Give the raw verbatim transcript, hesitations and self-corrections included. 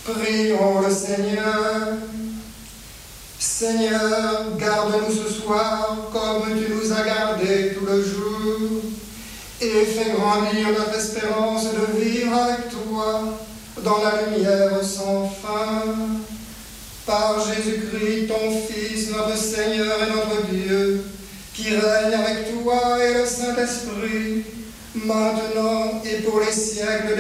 Prions le Seigneur. Seigneur, garde-nous ce soir comme tu nous as gardés tout le jour, et fais grandir notre espérance de vivre avec toi dans la lumière sans fin. Par Jésus-Christ, ton Fils, notre Seigneur et notre Dieu, qui règne avec toi et le Saint-Esprit, maintenant et pour les siècles